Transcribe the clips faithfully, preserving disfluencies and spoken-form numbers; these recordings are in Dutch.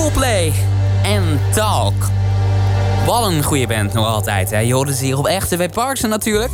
Coldplay en Talk. Wat een goede band nog altijd. Hè? Je hoorde ze hier op Echt T V Parksen natuurlijk.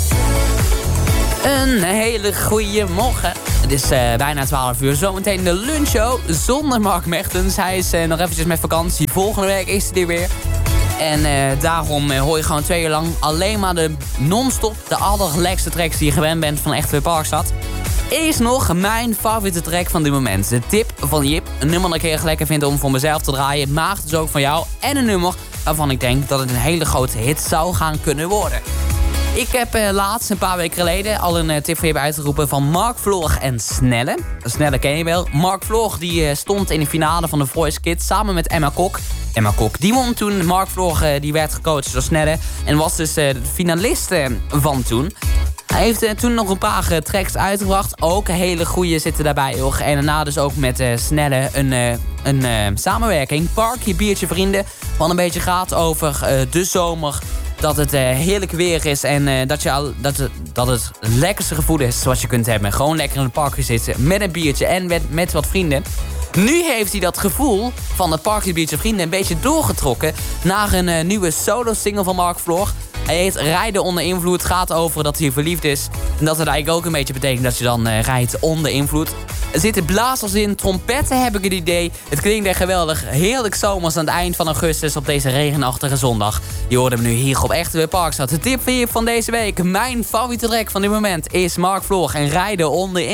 Een hele goede morgen. Het is uh, bijna twaalf uur. Zometeen de lunchshow zonder Mark Mechtens. Hij is uh, nog eventjes met vakantie. Volgende week is hij er weer. En uh, daarom uh, hoor je gewoon twee uur lang alleen maar de non-stop, de allerlekste tracks die je gewend bent van Echt T V Parkstad. Is nog mijn favoriete track van dit moment. De tip van Jip. Een nummer dat ik heel erg lekker vind om voor mezelf te draaien. Maar dus ook van jou. En een nummer waarvan ik denk dat het een hele grote hit zou gaan kunnen worden. Ik heb uh, laatst, een paar weken geleden, al een uh, tip voor je uitgeroepen van Mark Vlog en Snelle. Snelle ken je wel. Mark Vlog die uh, stond in de finale van The Voice Kids samen met Emma Kok. Emma Kok die won toen. Mark Vlog uh, die werd gecoacht door Snelle en was dus uh, de finalist uh, van toen. Hij heeft uh, toen nog een paar uh, tracks uitgebracht. Ook hele goede zitten daarbij, hoor. En daarna dus ook met uh, Snelle een, uh, een uh, samenwerking. Parkje, biertje, vrienden. Wat een beetje gaat over uh, de zomer. Dat het uh, heerlijk weer is en uh, dat, je al, dat, het, dat het het lekkerste gevoel is zoals je kunt hebben. Gewoon lekker in het parkje zitten met een biertje en met, met wat vrienden. Nu heeft hij dat gevoel van het parkje, biertje, vrienden een beetje doorgetrokken naar een uh, nieuwe solo-single van Mark Vlog. Hij heet Rijden onder invloed. Het gaat over dat hij verliefd is. En dat het eigenlijk ook een beetje betekent dat je dan uh, rijdt onder invloed. Er zitten blazers in, trompetten heb ik het idee. Het klinkt echt geweldig. Heerlijk zomers aan het eind van augustus op deze regenachtige zondag. Je hoort hem nu hier op Echt T V Parkstad. De tip van deze week, mijn favoriete track van dit moment, is Mark Vlog en Rijden onder invloed.